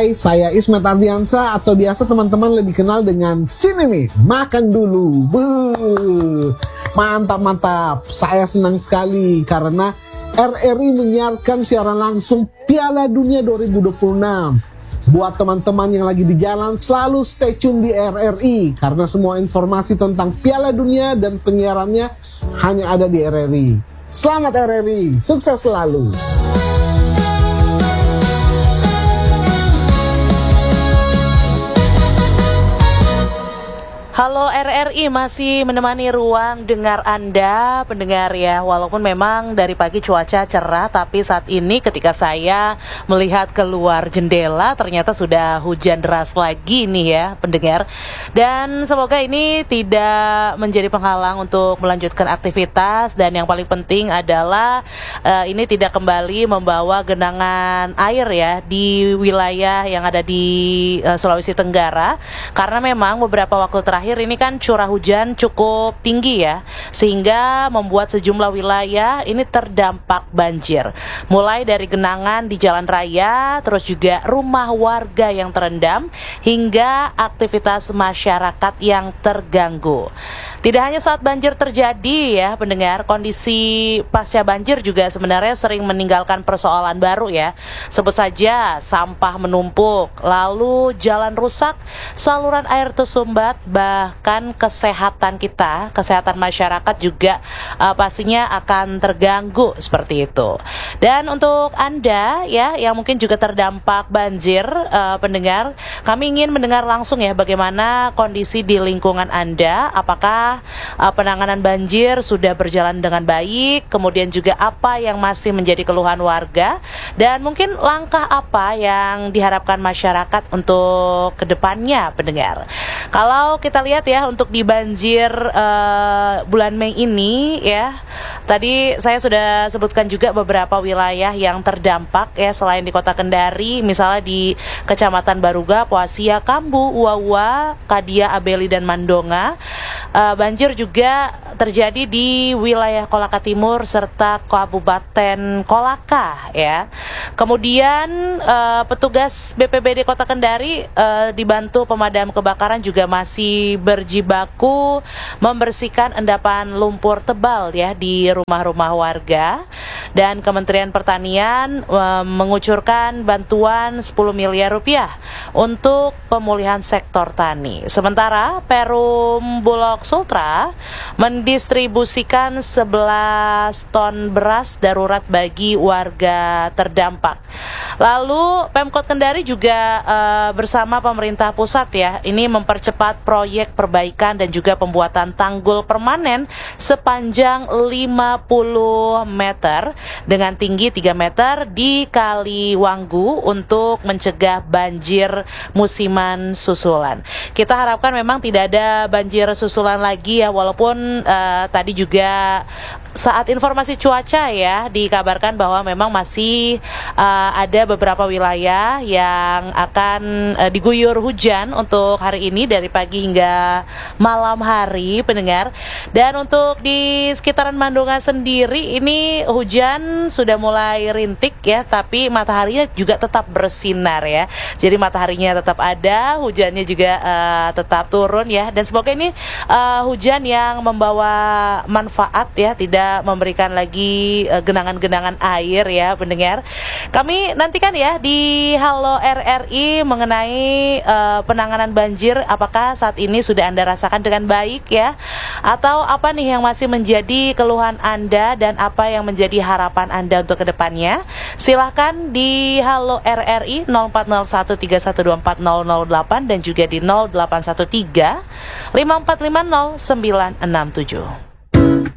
Hai, saya Ismet Ardiansa atau biasa teman-teman lebih kenal dengan Sinemi. Makan dulu. Mantap. Saya senang sekali karena RRI menyiarkan siaran langsung Piala Dunia 2026. Buat teman-teman yang lagi di jalan, selalu stay tune di RRI karena semua informasi tentang Piala Dunia dan penyiarannya hanya ada di RRI. Selamat RRI, sukses selalu. Halo RRI, masih menemani ruang dengar Anda, pendengar ya. Walaupun memang dari pagi cuaca cerah, tapi saat ini ketika saya melihat keluar jendela ternyata sudah hujan deras lagi nih ya, pendengar. Dan semoga ini tidak menjadi penghalang untuk melanjutkan aktivitas. Dan yang paling penting adalah ini tidak kembali membawa genangan air ya di wilayah yang ada di Sulawesi Tenggara. Karena memang beberapa waktu terakhir ini kan curah hujan cukup tinggi ya, sehingga membuat sejumlah wilayah ini terdampak banjir. Mulai dari genangan di jalan raya, terus juga rumah warga yang terendam, hingga aktivitas masyarakat yang terganggu. Tidak hanya saat banjir terjadi ya pendengar, kondisi pasca banjir juga sebenarnya sering meninggalkan persoalan baru ya. Sebut saja sampah menumpuk, lalu jalan rusak, saluran air tersumbat, bahkan kesehatan kita, kesehatan masyarakat juga pastinya akan terganggu seperti itu. Dan untuk Anda ya yang mungkin juga terdampak banjir, pendengar, kami ingin mendengar langsung ya bagaimana kondisi di lingkungan Anda, apakah penanganan banjir sudah berjalan dengan baik, kemudian juga apa yang masih menjadi keluhan warga, dan mungkin langkah apa yang diharapkan masyarakat untuk kedepannya, pendengar. Kalau kita lihat ya untuk di banjir bulan Mei ini ya, tadi saya sudah sebutkan juga beberapa wilayah yang terdampak ya, selain di Kota Kendari, misalnya di Kecamatan Baruga, Poasia, Kambu, Uwa-Uwa, Kadia, Abeli, dan Mandonga. Banjir juga terjadi di wilayah Kolaka Timur serta Kabupaten Kolaka ya. Kemudian petugas BPBD Kota Kendari dibantu pemadam kebakaran juga masih berjibaku membersihkan endapan lumpur tebal ya di rumah-rumah warga. Dan Kementerian Pertanian mengucurkan bantuan 10 miliar rupiah untuk pemulihan sektor tani. Sementara Perum Bulog Sultra mendistribusikan 11 ton beras darurat bagi warga terdampak. Lalu Pemkot Kendari juga bersama pemerintah pusat ya, ini mempercepat proyek perbaikan dan juga pembuatan tanggul permanen sepanjang 50 meter dengan tinggi 3 meter di Kali Wanggu untuk mencegah banjir musiman susulan. Kita harapkan memang tidak ada banjir susulan lagi ya, walaupun tadi juga saat informasi cuaca ya dikabarkan bahwa memang masih ada beberapa wilayah yang akan diguyur hujan untuk hari ini dari pagi hingga malam hari, pendengar. Dan untuk di sekitaran Mandonga sendiri ini hujan sudah mulai rintik ya, tapi mataharinya juga tetap bersinar ya. Jadi mataharinya tetap ada, hujannya juga tetap turun ya. Dan semoga ini hujan yang membawa manfaat ya, tidak memberikan lagi genangan-genangan air ya, pendengar. Kami nantikan ya di Halo RRI mengenai penanganan banjir, apakah saat ini sudah Anda rasakan dengan baik ya, atau apa nih yang masih menjadi keluhan Anda dan apa yang menjadi harapan Anda untuk kedepannya. Silahkan di Halo RRI 040131240008 dan juga di 0813 5450 967.